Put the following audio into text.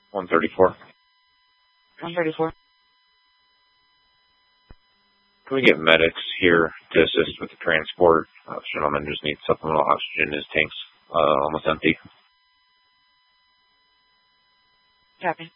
134. 134. Can we get medics here to assist with the transport? This gentleman just needs supplemental oxygen. His tank's almost empty. Copy.